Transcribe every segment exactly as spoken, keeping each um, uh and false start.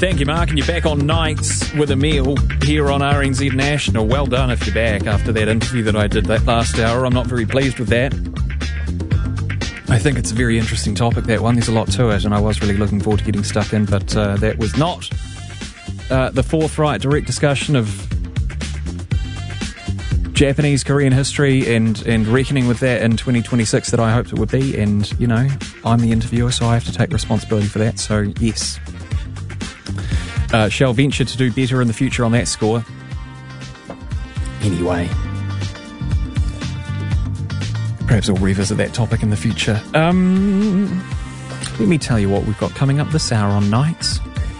Thank you, Mark, and you're back on Nights with Emile here on R N Z National. Well done if you're back after that interview that I did that last hour. I'm not very pleased with that. I think it's a very interesting topic, that one. There's a lot to it, and I was really looking forward to getting stuck in, but uh, that was not uh, the forthright, direct discussion of Japanese Korean history and, and reckoning with that in twenty twenty-six that I hoped it would be. And, you know, I'm the interviewer, so I have to take responsibility for that. So, yes. Uh, shall venture to do better in the future on that score. Anyway. Perhaps we'll revisit that topic in the future. Um, let me tell you what we've got coming up this hour on Nights.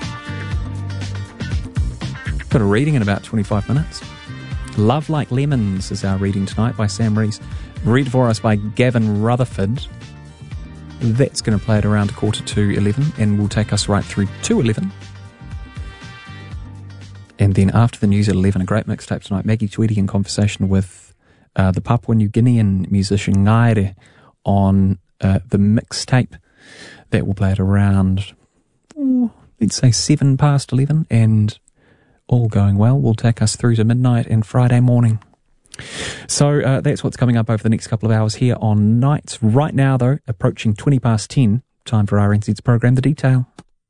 Got a reading in about twenty-five minutes. Love Like Lemons is our reading tonight by Sam Rees. Read for us by Gavin Rutherford. That's going to play at around a quarter to eleven and will take us right through to eleven. And then after the news at eleven, a great mixtape tonight. Maggie Tweedy in conversation with uh, the Papua New Guinean musician Ngaire on uh, the mixtape. That will play at around, oh, let's say, seven past eleven. And all going well will take us through to midnight and Friday morning. So uh, that's what's coming up over the next couple of hours here on Nights. Right now, though, approaching twenty past ten, time for R N Z's program, The Detail.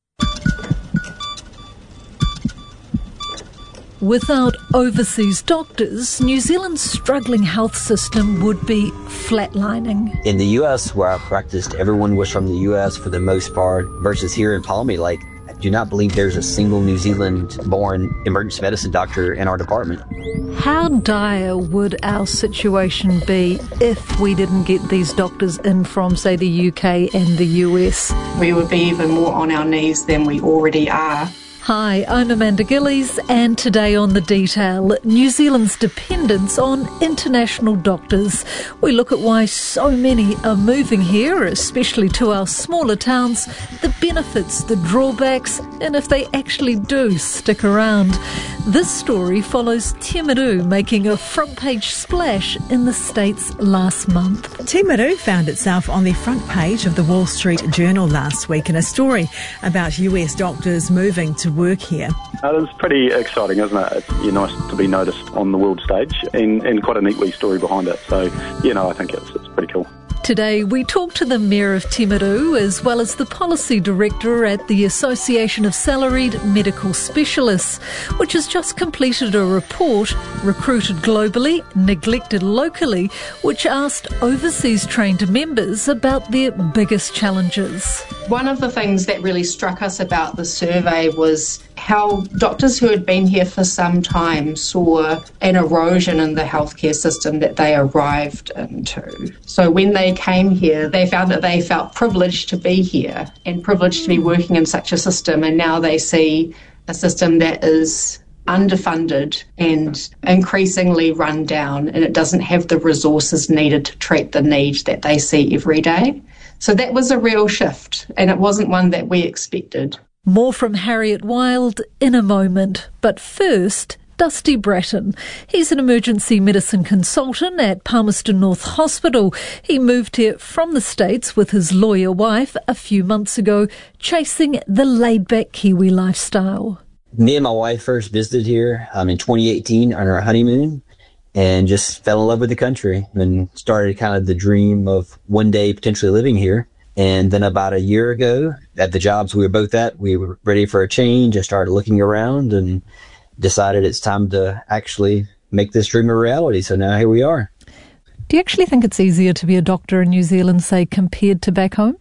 Without overseas doctors, New Zealand's struggling health system would be flatlining. In the U S, where I practiced, everyone was from the U S for the most part, versus here in Palmy, like, I do not believe there's a single New Zealand-born emergency medicine doctor in our department. How dire would our situation be if we didn't get these doctors in from, say, the U K and the U S? We would be even more on our knees than we already are. Hi, I'm Amanda Gillies, and today on The Detail, New Zealand's dependence on international doctors. We look at why so many are moving here, especially to our smaller towns, the benefits, the drawbacks, and if they actually do stick around. This story follows Timaru making a front-page splash in the States last month. Timaru found itself on the front page of the Wall Street Journal last week in a story about U S doctors moving to work here. Uh, it was pretty exciting, isn't it? It's yeah, nice to be noticed on the world stage, and, and quite a neat wee story behind it. So, you know, I think it's, it's pretty cool. Today we talk to the Mayor of Timaru as well as the Policy Director at the Association of Salaried Medical Specialists, which has just completed a report, Recruited Globally, Neglected Locally, which asked overseas trained members about their biggest challenges. One of the things that really struck us about the survey was how doctors who had been here for some time saw an erosion in the healthcare system that they arrived into. So when they came here, they found that they felt privileged to be here and privileged to be working in such a system, and now they see a system that is underfunded and increasingly run down, and it doesn't have the resources needed to treat the needs that they see every day. So that was a real shift, and it wasn't one that we expected. More from Harriet Wild in a moment, but first, Dusty Bratton. He's an emergency medicine consultant at Palmerston North Hospital. He moved here from the States with his lawyer wife a few months ago, chasing the laid-back Kiwi lifestyle. Me and my wife first visited here um, in twenty eighteen on our honeymoon, and just fell in love with the country and started kind of the dream of one day potentially living here. And then about a year ago, at the jobs we were both at, we were ready for a change and started looking around and decided it's time to actually make this dream a reality. So now here we are. Do you actually think it's easier to be a doctor in New Zealand, say, compared to back home?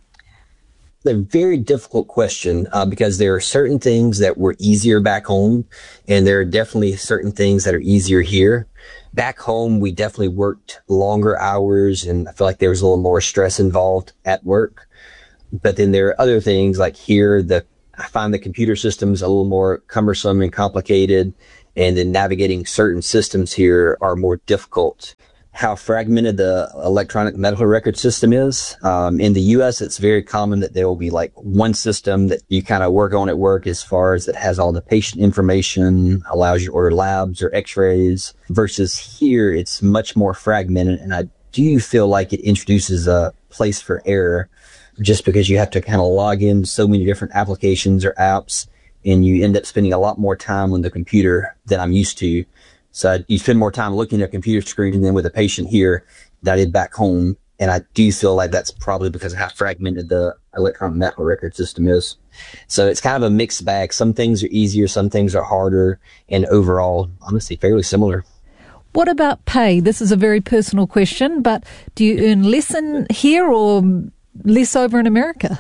A very difficult question uh, because there are certain things that were easier back home, and there are definitely certain things that are easier here. Back home, we definitely worked longer hours, and I feel like there was a little more stress involved at work. But then there are other things like here, the I find the computer systems a little more cumbersome and complicated, and then navigating certain systems here are more difficult. How fragmented the electronic medical record system is. Um, in the U S, it's very common that there will be like one system that you kind of work on at work as far as it has all the patient information, allows you to order labs or x-rays, versus here it's much more fragmented. And I do feel like it introduces a place for error just because you have to kind of log in so many different applications or apps and you end up spending a lot more time on the computer than I'm used to. So you spend more time looking at a computer screen than with a patient here that I did back home. And I do feel like that's probably because of how fragmented the electronic medical record system is. So it's kind of a mixed bag. Some things are easier, some things are harder, and overall, honestly, fairly similar. What about pay? This is a very personal question, but do you earn less in here or less over in America?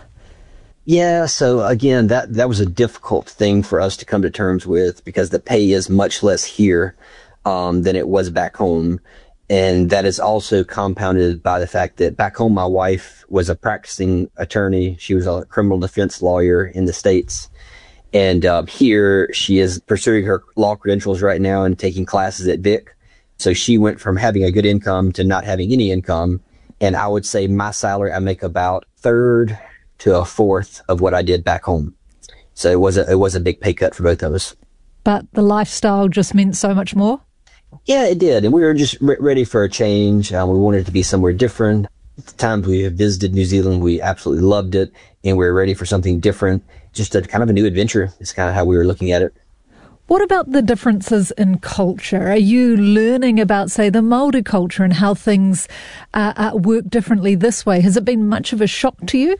Yeah, so again, that, that was a difficult thing for us to come to terms with because the pay is much less here um, than it was back home. And that is also compounded by the fact that back home, my wife was a practicing attorney. She was a criminal defense lawyer in the States. And uh, here she is pursuing her law credentials right now and taking classes at Vic. So she went from having a good income to not having any income. And I would say my salary, I make about third to a fourth of what I did back home. So it was a, it was a big pay cut for both of us. But the lifestyle just meant so much more? Yeah, it did. And we were just re- ready for a change. Um, we wanted it to be somewhere different. At the times we visited New Zealand, we absolutely loved it. And we were ready for something different. Just a kind of a new adventure is kind of how we were looking at it. What about the differences in culture? Are you learning about, say, the Māori culture and how things uh, uh, work differently this way? Has it been much of a shock to you?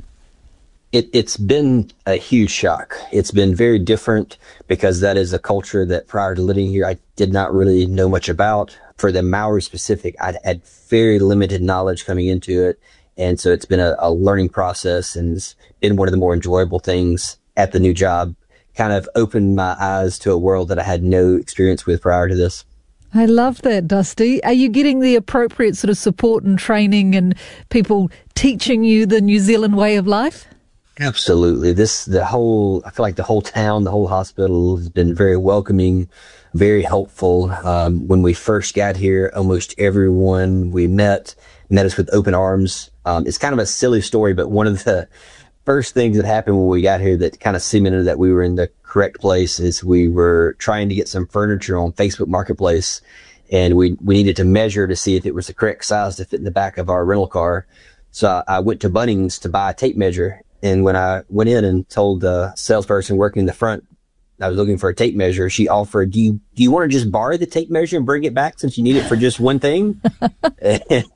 It, it's been a huge shock. It's been very different because that is a culture that prior to living here, I did not really know much about. For the Maori specific, I had very limited knowledge coming into it. And so it's been a, a learning process, and it's been one of the more enjoyable things at the new job. Kind of opened my eyes to a world that I had no experience with prior to this. I love that, Dusty. Are you getting the appropriate sort of support and training and people teaching you the New Zealand way of life? Absolutely. This, the whole, I feel like the whole town, the whole hospital has been very welcoming, very helpful. Um, when we first got here, almost everyone we met, met us with open arms. Um, it's kind of a silly story, but one of the first things that happened when we got here that kind of cemented that we were in the correct place is we were trying to get some furniture on Facebook Marketplace, and we, we needed to measure to see if it was the correct size to fit in the back of our rental car. So I, I went to Bunnings to buy a tape measure. And when I went in and told the salesperson working in the front I was looking for a tape measure, she offered, do you, do you want to just borrow the tape measure and bring it back since you need it for just one thing? and,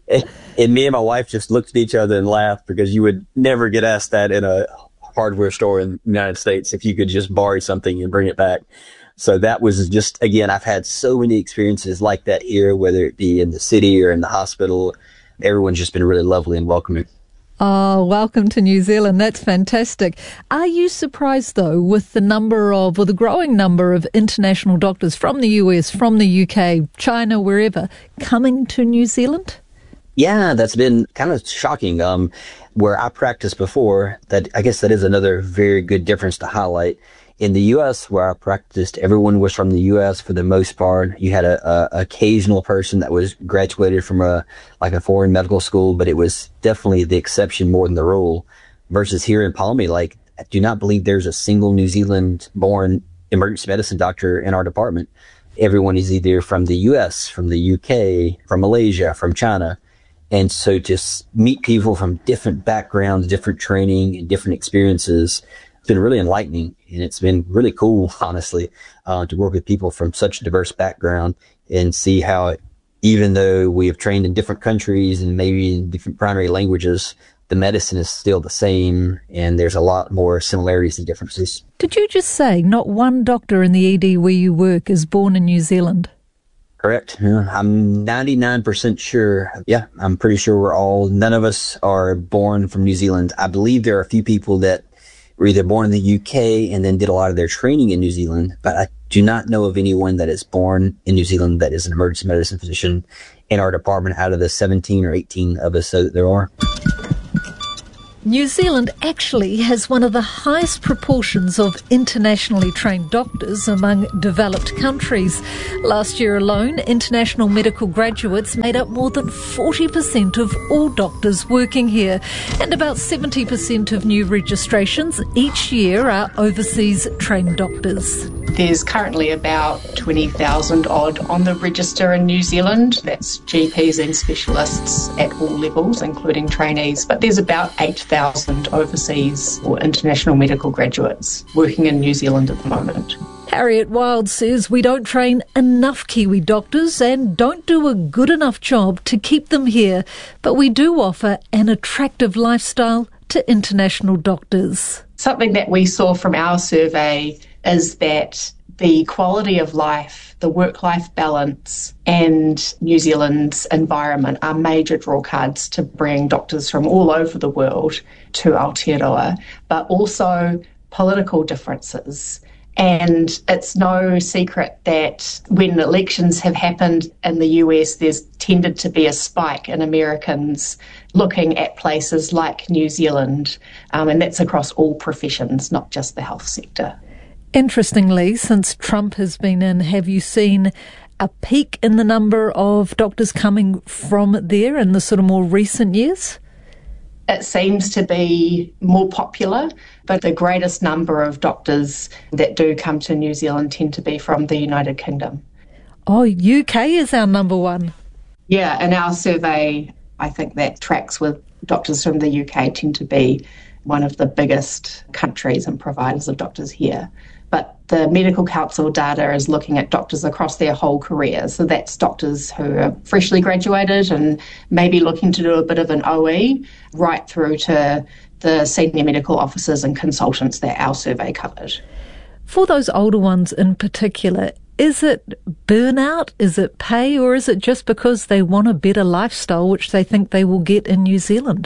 and me and my wife just looked at each other and laughed because you would never get asked that in a hardware store in the United States if you could just borrow something and bring it back. So that was just, again, I've had so many experiences like that here, whether it be in the city or in the hospital. Everyone's just been really lovely and welcoming. Oh, welcome to New Zealand. That's fantastic. Are you surprised, though, with the number of, or the growing number of international doctors from the U S, from the U K, China, wherever, coming to New Zealand? Yeah, that's been kind of shocking. Um, where I practiced before, that I guess that is another very good difference to highlight. In the U S, where I practiced, everyone was from the U S for the most part. You had a, a occasional person that was graduated from a like a foreign medical school, but it was definitely the exception more than the rule. Versus here in Palmy, like, I do not believe there's a single New Zealand-born emergency medicine doctor in our department. Everyone is either from the U S, from the U K, from Malaysia, from China. And so to meet people from different backgrounds, different training, and different experiences, it's been really enlightening, and it's been really cool, honestly, uh, to work with people from such a diverse background and see how, it, even though we have trained in different countries and maybe in different primary languages, the medicine is still the same, and there's a lot more similarities and differences. Did you just say not one doctor in the E D where you work is born in New Zealand? Correct. Yeah, I'm ninety-nine percent sure. Yeah, I'm pretty sure we're all, none of us are born from New Zealand. I believe there are a few people that were either born in the U K and then did a lot of their training in New Zealand, but I do not know of anyone that is born in New Zealand that is an emergency medicine physician in our department out of the seventeen or eighteen of us that there are. New Zealand actually has one of the highest proportions of internationally trained doctors among developed countries. Last year alone, international medical graduates made up more than forty percent of all doctors working here, and about seventy percent of new registrations each year are overseas trained doctors. There's currently about twenty thousand odd on the register in New Zealand. That's G Ps and specialists at all levels, including trainees. But there's about eight thousand overseas or international medical graduates working in New Zealand at the moment. Harriet Wild says we don't train enough Kiwi doctors and don't do a good enough job to keep them here, but we do offer an attractive lifestyle to international doctors. Something that we saw from our survey is that the quality of life, the work-life balance and New Zealand's environment are major drawcards to bring doctors from all over the world to Aotearoa, but also political differences. And it's no secret that when elections have happened in the U S, there's tended to be a spike in Americans looking at places like New Zealand, um, and that's across all professions, not just the health sector. Interestingly, since Trump has been in, have you seen a peak in the number of doctors coming from there in the sort of more recent years? It seems to be more popular, but the greatest number of doctors that do come to New Zealand tend to be from the United Kingdom. Oh, U K is our number one. Yeah, in our survey, I think that tracks with doctors from the U K tend to be one of the biggest countries and providers of doctors here. But the Medical Council data is looking at doctors across their whole career. So that's doctors who are freshly graduated and maybe looking to do a bit of an O E, right through to the senior medical officers and consultants that our survey covered. For those older ones in particular, is it burnout, is it pay, or is it just because they want a better lifestyle which they think they will get in New Zealand?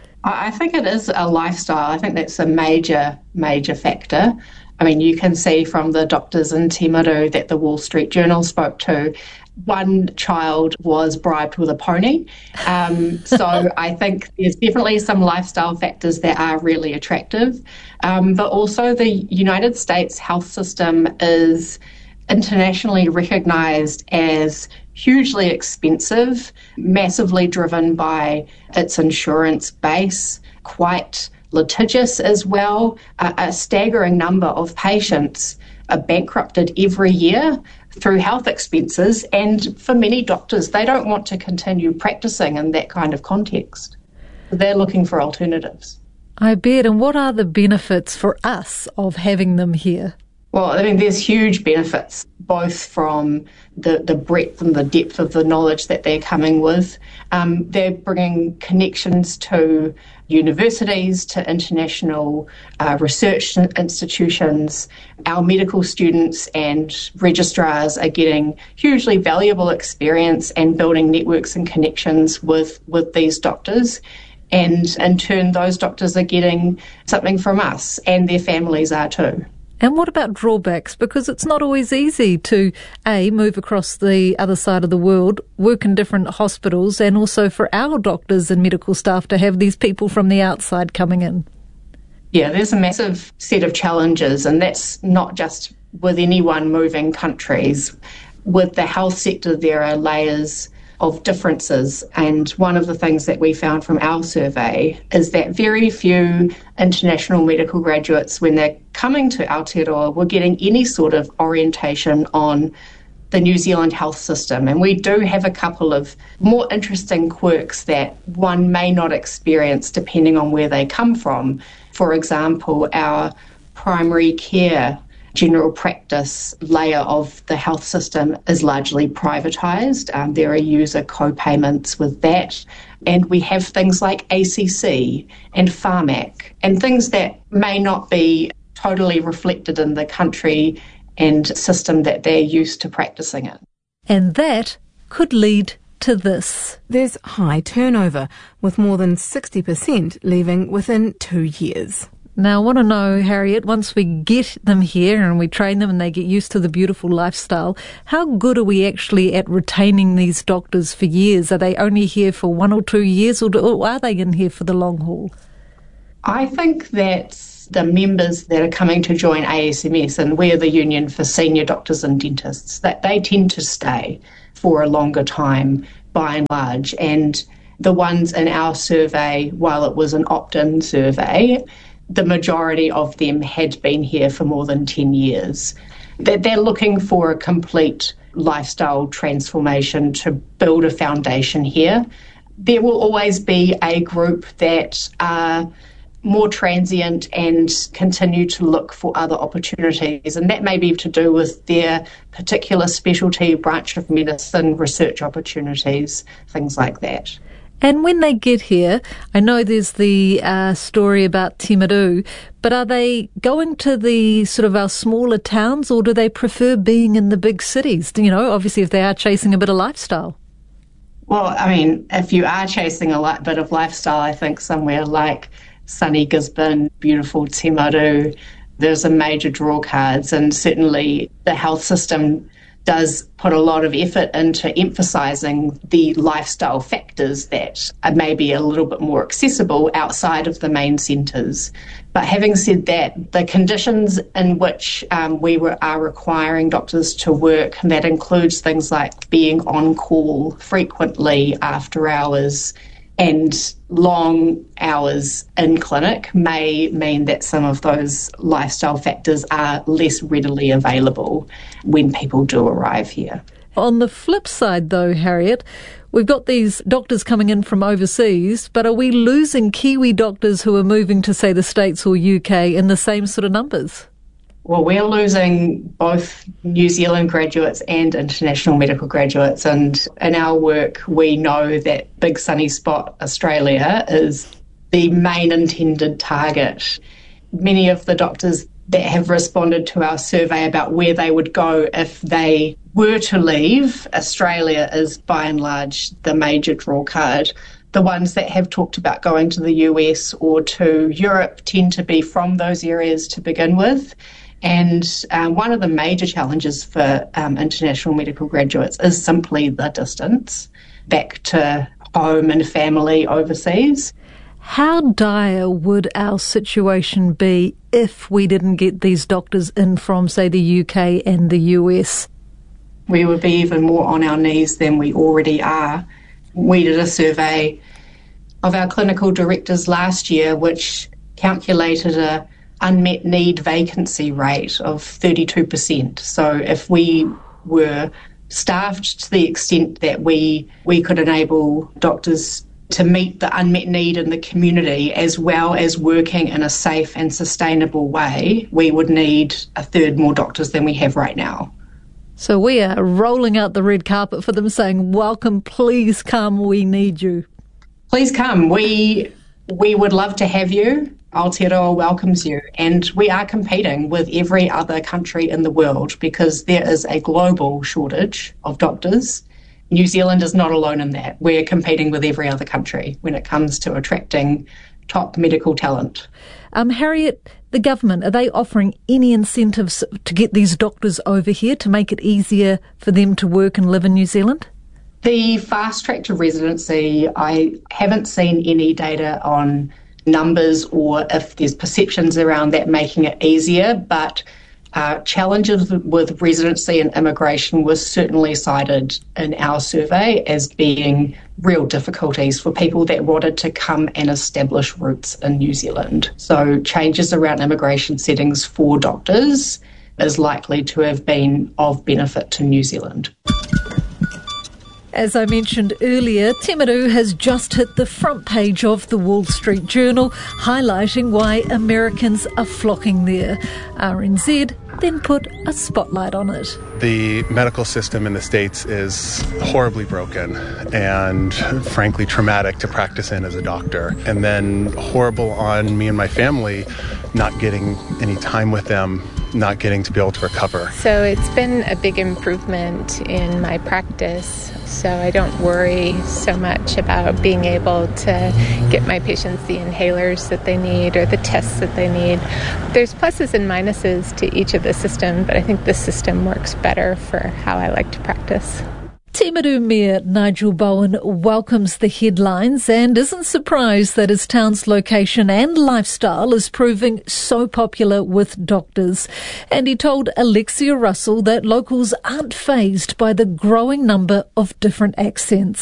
I think it is a lifestyle. I think that's a major, major factor. I mean, you can see from the doctors in Timaru that the Wall Street Journal spoke to, one child was bribed with a pony. Um, so I think there's definitely some lifestyle factors that are really attractive. Um, but also the United States health system is internationally recognised as hugely expensive, massively driven by its insurance base, quite litigious as well. A, a staggering number of patients are bankrupted every year through health expenses, and for many doctors, they don't want to continue practicing in that kind of context. They're looking for alternatives. I bet. And what are the benefits for us of having them here? Well, I mean, there's huge benefits, both from the, the breadth and the depth of the knowledge that they're coming with. Um, they're bringing connections to universities, to international uh, research institutions. Our medical students and registrars are getting hugely valuable experience and building networks and connections with, with these doctors. And in turn, those doctors are getting something from us, and their families are too. And what about drawbacks? Because it's not always easy to, A, move across the other side of the world, work in different hospitals, and also for our doctors and medical staff to have these people from the outside coming in. Yeah, there's a massive set of challenges, and that's not just with anyone moving countries. With the health sector, there are layers of differences, and one of the things that we found from our survey is that very few international medical graduates, when they're coming to Aotearoa, were getting any sort of orientation on the New Zealand health system. And we do have a couple of more interesting quirks that one may not experience depending on where they come from. For example, our primary care general practice layer of the health system is largely privatised. Um, there are user co-payments with that. And we have things like A C C and Pharmac and things that may not be totally reflected in the country and system that they're used to practising in. And that could lead to this. There's high turnover, with more than sixty percent leaving within two years. Now, I want to know, Harriet, once we get them here and we train them and they get used to the beautiful lifestyle, how good are we actually at retaining these doctors for years? Are they only here for one or two years, or, do, or are they in here for the long haul? I think that the members that are coming to join A S M S, and we're the union for senior doctors and dentists, that they tend to stay for a longer time by and large. And the ones in our survey, while it was an opt-in survey, the majority of them had been here for more than ten years. that they're looking for a complete lifestyle transformation to build a foundation here. There will always be a group that are more transient and continue to look for other opportunities, and that may be to do with their particular specialty, branch of medicine, research opportunities, things like that. And when they get here, I know there's the uh, story about Timaru, but are they going to the sort of our smaller towns, or do they prefer being in the big cities? You know, obviously if they are chasing a bit of lifestyle. Well, I mean, if you are chasing a li- bit of lifestyle, I think somewhere like sunny Gisborne, beautiful Timaru, there's a major draw cards, and certainly the health system does put a lot of effort into emphasising the lifestyle factors that are maybe a little bit more accessible outside of the main centres. But having said that, the conditions in which um, we were, are requiring doctors to work, and that includes things like being on call frequently after hours and long hours in clinic, may mean that some of those lifestyle factors are less readily available when people do arrive here. On the flip side, though, Harriet, we've got these doctors coming in from overseas, but are we losing Kiwi doctors who are moving to, say, the States or U K in the same sort of numbers? Well, we're losing both New Zealand graduates and international medical graduates, and in our work we know that Big Sunny Spot Australia is the main intended target. Many of the doctors that have responded to our survey about where they would go if they were to leave Australia is by and large the major draw card. The ones that have talked about going to the U S or to Europe tend to be from those areas to begin with. And um, one of the major challenges for um, international medical graduates is simply the distance back to home and family overseas. How dire would our situation be if we didn't get these doctors in from, say, the U K and the U S? We would be even more on our knees than we already are. We did a survey of our clinical directors last year which calculated a unmet need vacancy rate of thirty-two percent. So if we were staffed to the extent that we we could enable doctors to meet the unmet need in the community as well as working in a safe and sustainable way, we would need a third more doctors than we have right now. So we are rolling out the red carpet for them saying, welcome, please come, we need you. Please come. We we would love to have you. Aotearoa welcomes you, and we are competing with every other country in the world because there is a global shortage of doctors. New Zealand is not alone in that. We're competing with every other country when it comes to attracting top medical talent. Um, Harriet, the government, are they offering any incentives to get these doctors over here to make it easier for them to work and live in New Zealand? The fast track to residency, I haven't seen any data on numbers or if there's perceptions around that making it easier, but uh, challenges with residency and immigration was certainly cited in our survey as being real difficulties for people that wanted to come and establish roots in New Zealand. So changes around immigration settings for doctors is likely to have been of benefit to New Zealand. As I mentioned earlier, Timaru has just hit the front page of the Wall Street Journal, highlighting why Americans are flocking there. R N Z then put a spotlight on it. The medical system in the States is horribly broken and frankly traumatic to practice in as a doctor. And then horrible on me and my family, not getting any time with them, not getting to be able to recover. So it's been a big improvement in my practice. So I don't worry so much about being able to get my patients the inhalers that they need or the tests that they need. There's pluses and minuses to each of the systems, but I think this system works better for how I like to practice. Timaru Mayor Nigel Bowen welcomes the headlines and isn't surprised that his town's location and lifestyle is proving so popular with doctors. And he told Alexia Russell that locals aren't fazed by the growing number of different accents.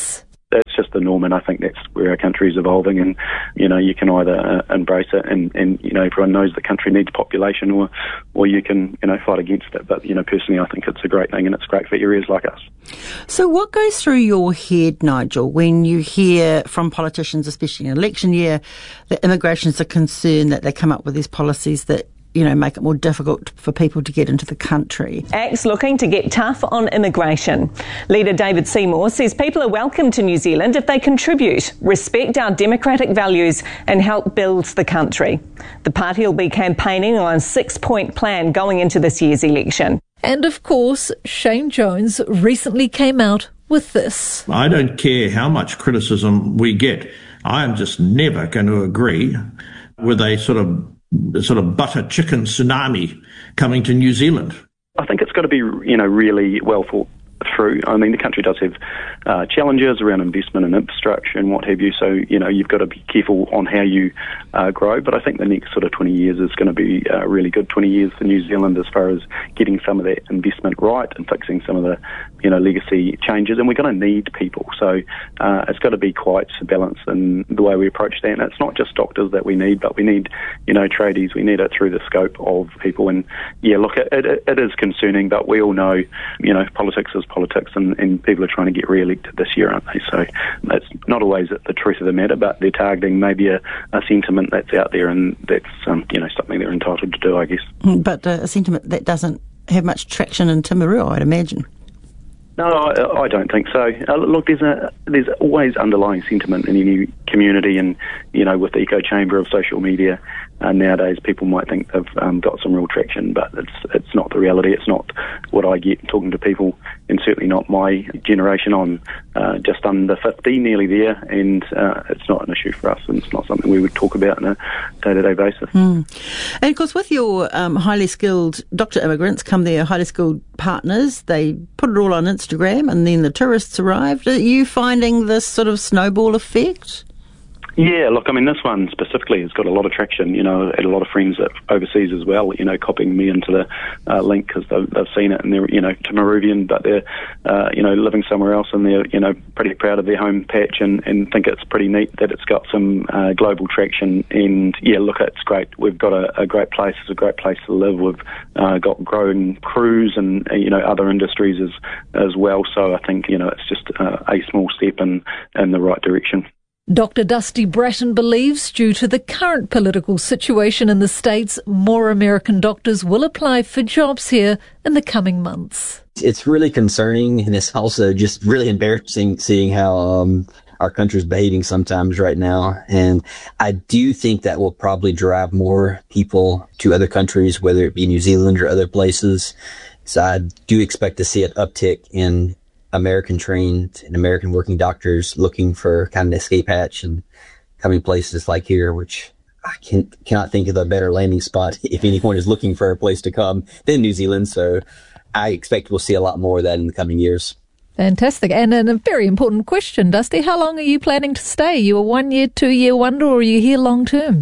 that's just the norm, and I think that's where our country is evolving. And you know, you can either uh, embrace it, and, and you know, everyone knows the country needs population, or or you can you know fight against it. But you know, personally, I think it's a great thing, and it's great for areas like us. So, what goes through your head, Nigel, when you hear from politicians, especially in election year, that immigration's a concern, that they come up with these policies that, you know, make it more difficult for people to get into the country? Act's looking to get tough on immigration. Leader David Seymour says people are welcome to New Zealand if they contribute, respect our democratic values and help build the country. The party will be campaigning on a six-point plan going into this year's election. And of course, Shane Jones recently came out with this. I don't care how much criticism we get. I am just never going to agree with a sort of sort of butter chicken tsunami coming to New Zealand. I think it's got to be, you know, really well thought through. I mean, the country does have uh, challenges around investment and infrastructure and what have you, so, you know, you've got to be careful on how you uh, grow, but I think the next sort of twenty years is going to be uh, really good twenty years for New Zealand as far as getting some of that investment right and fixing some of the, you know, legacy changes, and we're going to need people, so uh, it's got to be quite balanced in the way we approach that, and it's not just doctors that we need, but we need, you know, tradies, we need it through the scope of people, and yeah, look, it, it, it is concerning, but we all know, you know, politics is politics, and, and people are trying to get re-elected this year, aren't they? So it's not always the truth of the matter, but they're targeting maybe a, a sentiment that's out there, and that's um, you know, something they're entitled to do, I guess. But uh, a sentiment that doesn't have much traction in Timaru, I'd imagine. No, I, I don't think so. Uh, look, there's a there's always underlying sentiment in any community, and you know, with the echo chamber of social media, uh, nowadays people might think they've um, got some real traction, but it's it's not the reality. It's not what I get talking to people, and certainly not my generation. I'm uh, just under fifty, nearly there, and uh, it's not an issue for us, and it's not something we would talk about on a day-to-day basis. Mm. And of course, with your um, highly skilled doctor immigrants come their highly skilled partners, they put it all on Instagram, and then the tourists arrived. Are you finding this sort of snowball effect? Yeah, look, I mean, this one specifically has got a lot of traction. You know, I had a lot of friends that overseas as well, you know, copying me into the uh, link because they've, they've seen it, and they're, you know, Timaruvian, but they're, uh, you know, living somewhere else, and they're, you know, pretty proud of their home patch, and, and think it's pretty neat that it's got some uh, global traction. And yeah, look, it's great. We've got a, a great place. It's a great place to live. We've uh, got growing crews and, uh, you know, other industries as as well. So I think, you know, it's just uh, a small step in, in the right direction. Doctor Dusty Bratton believes due to the current political situation in the States, more American doctors will apply for jobs here in the coming months. It's really concerning, and it's also just really embarrassing seeing how um, our country's behaving sometimes right now. And I do think that will probably drive more people to other countries, whether it be New Zealand or other places. So I do expect to see an uptick in American trained and American working doctors looking for kind of an escape hatch and coming places like here, which I can, cannot think of a better landing spot if anyone is looking for a place to come than New Zealand. So I expect we'll see a lot more of that in the coming years. Fantastic. And a very important question, Dusty, how long are you planning to stay? Are you a one year, two year wonder, or are you here long term?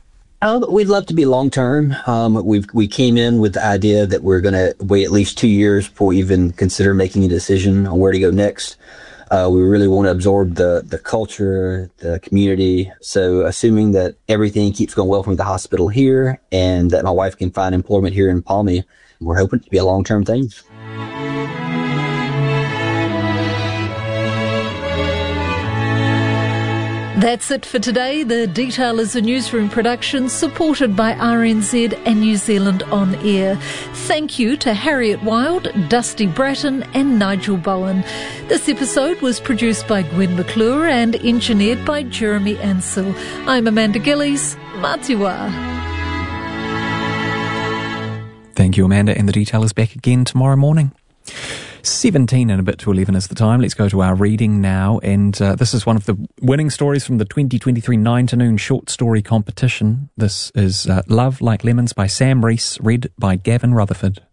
Oh, we'd love to be long term. Um, we've we came in with the idea that we're going to wait at least two years before we even consider making a decision on where to go next. Uh, we really want to absorb the the culture, the community. So, assuming that everything keeps going well from the hospital here, and that my wife can find employment here in Palmy, we're hoping it to be a long term thing. That's it for today. The Detail is a newsroom production supported by R N Z and New Zealand On Air. Thank you to Harriet Wild, Dusty Bratton and Nigel Bowen. This episode was produced by Gwen McClure and engineered by Jeremy Ansell. I'm Amanda Gillies. Matiwa. Thank you, Amanda, and The Detail is back again tomorrow morning. seventeen and a bit to eleven is the time. Let's go to our reading now, and uh, this is one of the winning stories from the twenty twenty-three nine to Noon short story competition. This is uh, Love Like Lemons by Sam Rees, read by Gavin Rutherford.